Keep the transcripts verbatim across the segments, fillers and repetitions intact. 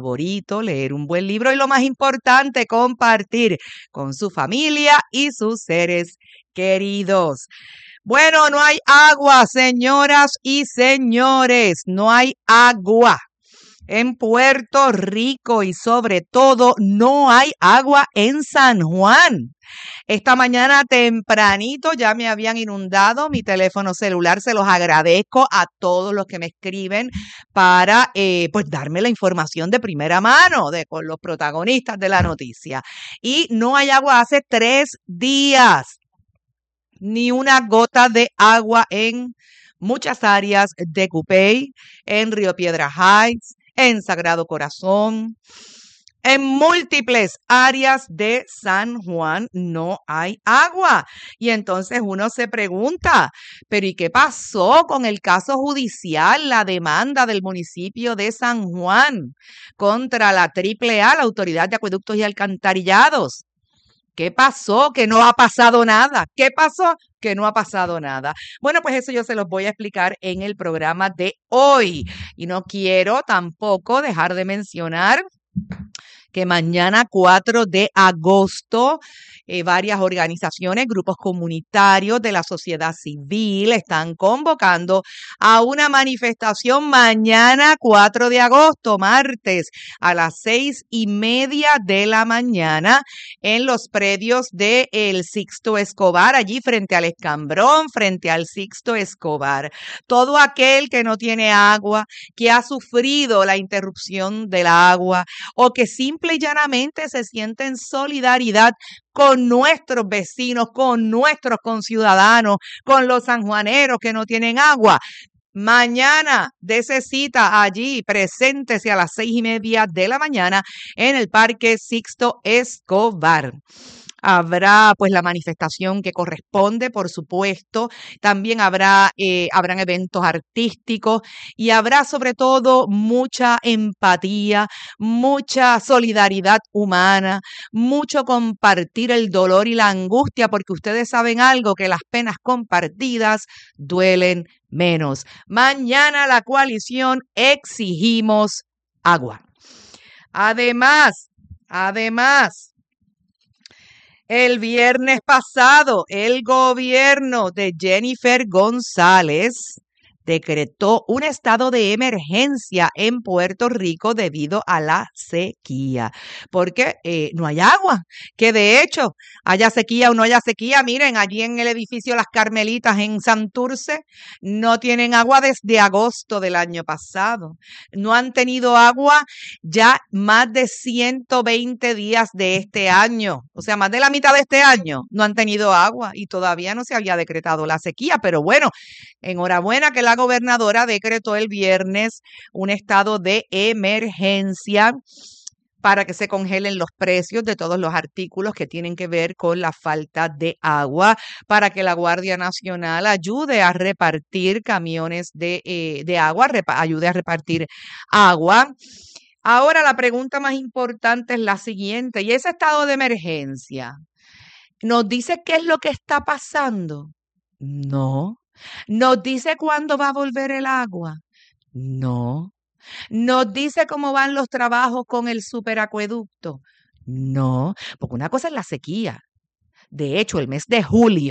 favorito, leer un buen libro y lo más importante, compartir con su familia y sus seres queridos. Bueno, no hay agua, señoras y señores, no hay agua. En Puerto Rico y sobre todo no hay agua en San Juan. Esta mañana tempranito ya me habían inundado mi teléfono celular. Se los agradezco a todos los que me escriben para eh, pues darme la información de primera mano de con los protagonistas de la noticia. Y no hay agua hace tres días. Ni una gota de agua en muchas áreas de Cupey, en Río Piedras Heights, en Sagrado Corazón. En múltiples áreas de San Juan no hay agua. Y entonces uno se pregunta, ¿pero y qué pasó con el caso judicial, la demanda del municipio de San Juan contra la triple A, la Autoridad de Acueductos y Alcantarillados? ¿Qué pasó? Que no ha pasado nada. ¿Qué pasó? Que no ha pasado nada. Bueno, pues eso yo se los voy a explicar en el programa de hoy. Y no quiero tampoco dejar de mencionar que mañana cuatro de agosto eh, varias organizaciones, grupos comunitarios de la sociedad civil están convocando a una manifestación mañana cuatro de agosto, martes, a las seis y media de la mañana en los predios de el Sixto Escobar, allí frente al Escambrón, frente al Sixto Escobar. Todo aquel que no tiene agua, que ha sufrido la interrupción del agua o que simplemente Simple y llanamente se siente en solidaridad con nuestros vecinos, con nuestros conciudadanos, con los sanjuaneros que no tienen agua. Mañana dese cita allí, preséntese a las seis y media de la mañana en el Parque Sixto Escobar. Habrá pues la manifestación que corresponde, por supuesto. También habrá eh, habrán eventos artísticos y habrá sobre todo mucha empatía, mucha solidaridad humana, mucho compartir el dolor y la angustia, porque ustedes saben algo, que las penas compartidas duelen menos. Mañana la coalición exigimos agua. Además, además, el viernes pasado, el gobierno de Jennifer González decretó un estado de emergencia en Puerto Rico debido a la sequía, porque eh, no hay agua, que de hecho haya sequía o no haya sequía, miren, allí en el edificio Las Carmelitas en Santurce no tienen agua desde agosto del año pasado, no han tenido agua ya más de ciento veinte días de este año, o sea, más de la mitad de este año no han tenido agua y todavía no se había decretado la sequía, pero bueno, enhorabuena que la gobernadora decretó el viernes un estado de emergencia para que se congelen los precios de todos los artículos que tienen que ver con la falta de agua, para que la Guardia Nacional ayude a repartir camiones de, eh, de agua, repa- ayude a repartir agua. Ahora la pregunta más importante es la siguiente, y ese estado de emergencia, ¿nos dice qué es lo que está pasando? No. ¿Nos dice cuándo va a volver el agua? No. ¿Nos dice cómo van los trabajos con el superacueducto? No, porque una cosa es la sequía. De hecho, el mes de julio,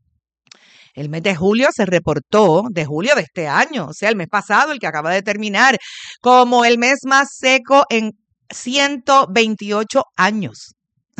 el mes de julio se reportó, de julio de este año, o sea, el mes pasado, el que acaba de terminar, como el mes más seco en ciento veintiocho años.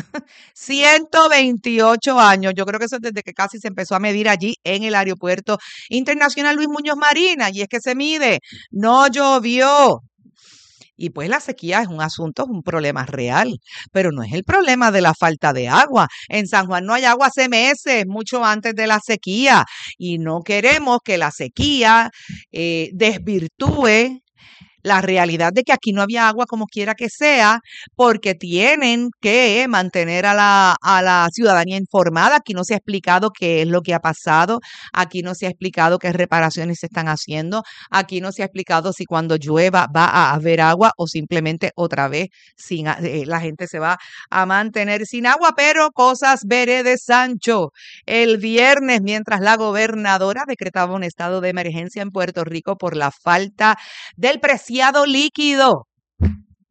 ciento veintiocho años, yo creo que eso es desde que casi se empezó a medir allí en el Aeropuerto Internacional Luis Muñoz Marín, y es que se mide, no llovió. Y pues la sequía es un asunto, es un problema real, pero no es el problema de la falta de agua. En San Juan no hay agua hace meses, mucho antes de la sequía, y no queremos que la sequía eh, desvirtúe la realidad de que aquí no había agua como quiera que sea, porque tienen que mantener a la, a la ciudadanía informada. Aquí no se ha explicado qué es lo que ha pasado, aquí no se ha explicado qué reparaciones se están haciendo, aquí no se ha explicado si cuando llueva va a haber agua o simplemente otra vez sin, eh, la gente se va a mantener sin agua, pero cosas veré de Sancho. El viernes, mientras la gobernadora decretaba un estado de emergencia en Puerto Rico por la falta del preciado líquido,